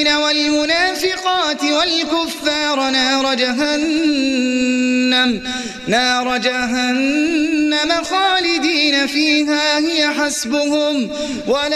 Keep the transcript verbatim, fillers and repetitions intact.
والمنافقات والكفار نار جهنم نار جهنم خالدين فيها هي حسبهم